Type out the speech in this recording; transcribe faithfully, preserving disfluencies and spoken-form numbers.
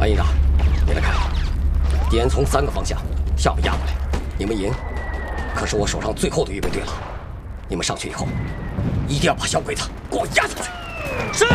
韩营长，你来看，敌人从三个方向向我们压过来，你们营可是我手上最后的预备队了。你们上去以后，一定要把小鬼子给我压下去。是。